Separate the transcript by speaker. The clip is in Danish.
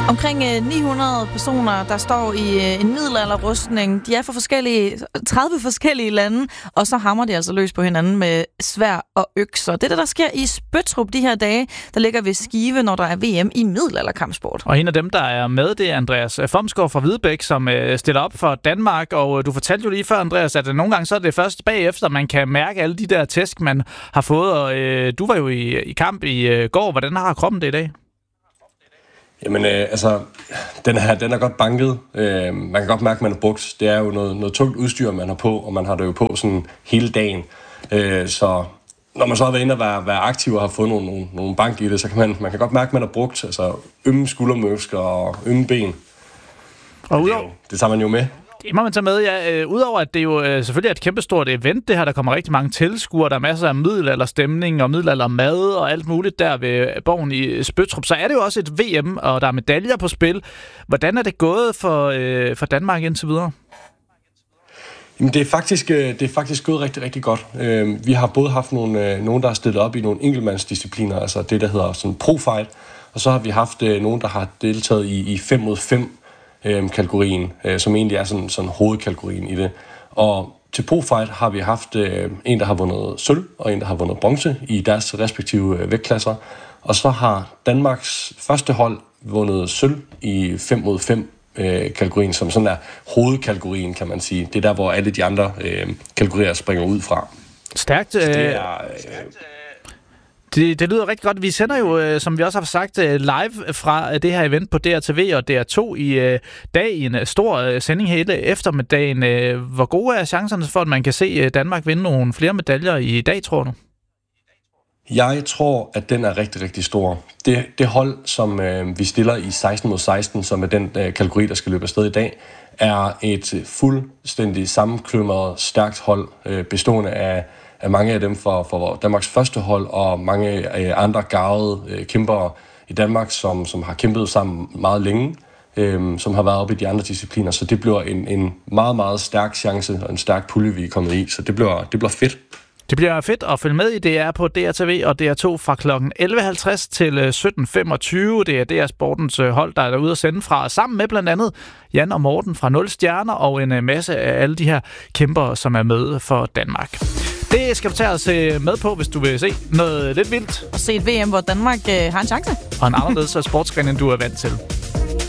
Speaker 1: Omkring 900 personer, der står i en middelalderrustning. De er fra 30 forskellige lande, og så hamrer de altså løs på hinanden med sværd og økser. Det er det, der sker i Spøttrup de her dage, der ligger ved Skive, når der er VM i middelalderkampsport.
Speaker 2: Og en af dem, der er med, det er Andreas Fomsgaard fra Hvidebæk, som stiller op for Danmark. Og du fortalte jo lige før, Andreas, at nogle gange så er det først bagefter, man kan mærke alle de der tæsk, man har fået. Og du var jo i kamp i går. Hvordan har kroppen det i dag?
Speaker 3: Jamen, den er godt banket. Man kan godt mærke, at man har brugt. Det er jo noget tungt udstyr, man har på, og man har det jo på sådan hele dagen. Så når man så har været inde og være aktiv og har fået nogle bank i det, så kan man kan godt mærke, at man har brugt ømme skuldermuskler og ømme ben. Og det tager man jo med.
Speaker 2: Det må man tage med, ja. Udover at det jo selvfølgelig er et kæmpestort event, det her, der kommer rigtig mange tilskuere, der er masser af middelalderstemning og middelaldermad og alt muligt der ved borgen i Spøttrup, så er det jo også et VM, og der er medaljer på spil. Hvordan er det gået for Danmark indtil videre?
Speaker 3: Jamen, det er faktisk gået rigtig, rigtig godt. Vi har både haft nogen, der har stillet op i nogle enkeltmandsdiscipliner, altså det, der hedder sådan pro-fight, og så har vi haft nogen, der har deltaget i 5 mod 5 kategorien, som egentlig er sådan hovedkategorien i det. Og til pro-fight har vi haft en, der har vundet sølv, og en, der har vundet bronze i deres respektive vægtklasser. Og så har Danmarks første hold vundet sølv i 5 mod 5 kategorien, som sådan er hovedkategorien, kan man sige. Det er der, hvor alle de andre kategorier springer ud fra.
Speaker 2: Stærkt. Det lyder rigtig godt. Vi sender jo, som vi også har sagt, live fra det her event på DRTV og DR2 i dag i en stor sending hele eftermiddagen. Hvor gode er chancerne for, at man kan se Danmark vinde nogle flere medaljer i dag, tror du?
Speaker 3: Jeg tror, at den er rigtig, rigtig stor. Det hold, som vi stiller i 16 mod 16, som er den kategori, der skal løbe afsted i dag, er et fuldstændig sammenklømret, stærkt hold, bestående af mange af dem for Danmarks første hold, og mange andre garvede kæmpere i Danmark, som har kæmpet sammen meget længe, som har været oppe i de andre discipliner. Så det bliver en meget, meget stærk chance og en stærk pulje, vi er kommet i. Så det bliver fedt.
Speaker 2: Det bliver fedt at følge med i. Det er på DRTV og DR2 fra kl. 11.50 til 17.25. Det er DR Sportens hold, der er derude at sende fra, sammen med blandt andet Jan og Morten fra 0 Stjerner og en masse af alle de her kæmpere, som er med for Danmark. Det skal du tage os med på, hvis du vil se noget lidt vildt.
Speaker 1: Og se et VM, hvor Danmark har en chance.
Speaker 2: Og en anderledes sportsgren, end du er vant til.